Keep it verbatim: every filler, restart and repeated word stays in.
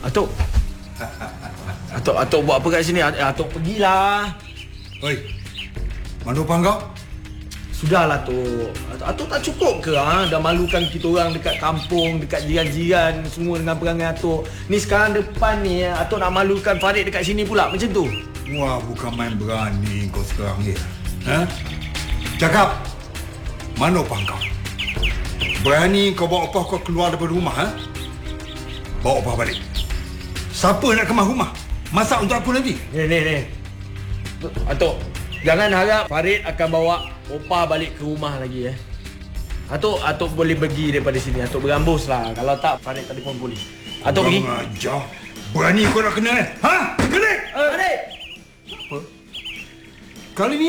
Atuk. Atuk, Atuk buat apa kat sini? Atuk pergilah. Oi. Mana upah kau? Sudahlah, Tok. Atuk tak cukup ke ha? Dah malukan kita orang dekat kampung, dekat jiran-jiran semua dengan perangai Atuk. Ni sekarang depan ni Atuk nak malukan Farid dekat sini pula, macam tu. Wah, bukan main berani kau sekarang ni. Ha? Cakap. Mana upah kau? Berani kau bawa upah kau keluar daripada rumah, ha? Bawa upah balik. Siapa nak kemas rumah? Masak untuk aku nanti? Ni, ni, ni. Atuk, jangan harap Farid akan bawa opah balik ke rumah lagi eh. Atuk, Atuk boleh pergi daripada sini. Atuk berambus lah. Kalau tak, Farid telefon polis. Atuk pergi. Ajar. Berani kau nak kena eh? Ha? Kena? Uh, Farid! Apa? Kali ni